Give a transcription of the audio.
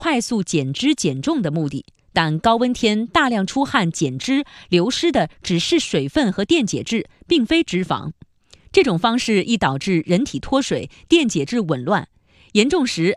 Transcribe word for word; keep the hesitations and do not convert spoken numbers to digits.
快速减脂减重的目的，但高温天大量出汗减脂，流失的只是水分和电解质，并非脂肪。这种方式易导致人体脱水、电解质紊乱，严重时